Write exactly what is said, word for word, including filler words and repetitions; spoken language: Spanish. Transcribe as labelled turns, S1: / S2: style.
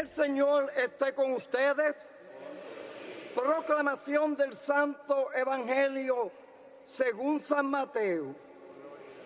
S1: El Señor esté con ustedes. Proclamación del Santo Evangelio según San Mateo.